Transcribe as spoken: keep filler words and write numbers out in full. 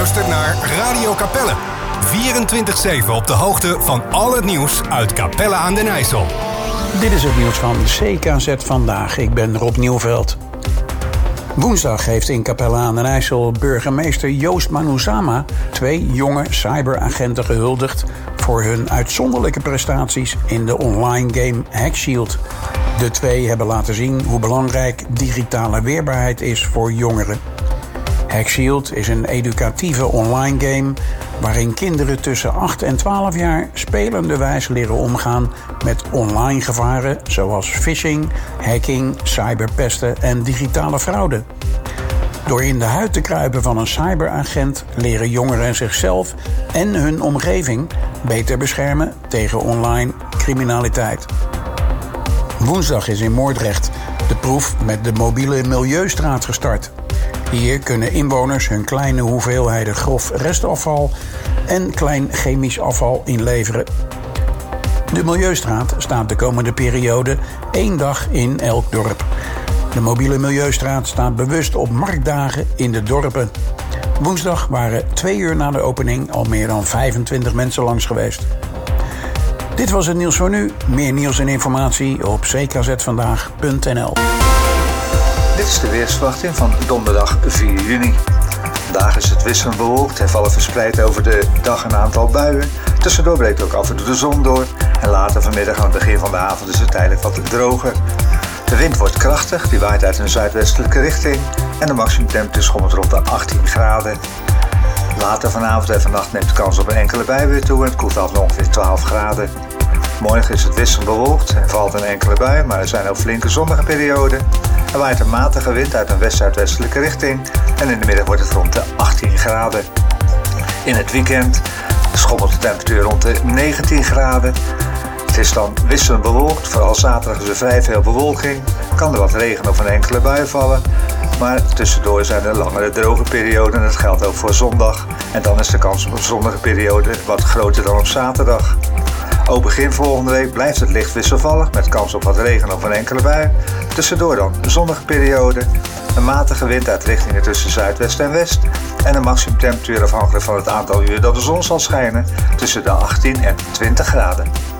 luistert naar Radio Capelle. vierentwintig zeven op de hoogte van al het nieuws uit Capelle aan den IJssel. Dit is het nieuws van C K Z Vandaag. Ik ben Rob Nieuwveld. Woensdag heeft in Capelle aan den IJssel burgemeester Joost Manusama twee jonge cyberagenten gehuldigd voor hun uitzonderlijke prestaties in de online game Hackshield. De twee hebben laten zien hoe belangrijk digitale weerbaarheid is voor jongeren. Hackshield is een educatieve online game waarin kinderen tussen acht en twaalf jaar spelenderwijs leren omgaan met online gevaren zoals phishing, hacking, cyberpesten en digitale fraude. Door in de huid te kruipen van een cyberagent leren jongeren zichzelf en hun omgeving beter beschermen tegen online criminaliteit. Woensdag is in Moordrecht de proef met de mobiele milieustraat gestart. Hier kunnen inwoners hun kleine hoeveelheden grof restafval en klein chemisch afval inleveren. De Milieustraat staat de komende periode één dag in elk dorp. De mobiele Milieustraat staat bewust op marktdagen in de dorpen. Woensdag waren twee uur na de opening al meer dan vijfentwintig mensen langs geweest. Dit was het nieuws voor nu. Meer nieuws en informatie op c k z vandaag punt n l. Dit is de weersverwachting van donderdag vier juni. Vandaag is het wisselend bewolkt en vallen verspreid over de dag een aantal buien. Tussendoor breekt ook af en toe de zon door. En later vanmiddag aan het begin van de avond is het tijdelijk wat droger. De wind wordt krachtig, die waait uit een zuidwestelijke richting. En de maximumtemperatuur schommelt rond de achttien graden. Later vanavond en vannacht neemt de kans op een enkele bui weer toe en het koelt af naar ongeveer twaalf graden. Morgen is het wisselend bewolkt en valt een enkele bui, maar er zijn ook flinke zonnige perioden. Er waait een matige wind uit een west-zuidwestelijke richting en in de middag wordt het rond de achttien graden. In het weekend schommelt de temperatuur rond de negentien graden. Het is dan wisselend bewolkt, vooral zaterdag is er vrij veel bewolking. Kan er wat regen of een enkele bui vallen, maar tussendoor zijn er langere droge perioden en dat geldt ook voor zondag. En dan is de kans op een zonnige periode wat groter dan op zaterdag. Ook begin volgende week blijft het licht wisselvallig met kans op wat regen of een enkele bui. Tussendoor dan een zonnige periode, een matige wind uit richtingen tussen zuidwest en west en een maximumtemperatuur afhankelijk van het aantal uur dat de zon zal schijnen tussen de achttien en twintig graden.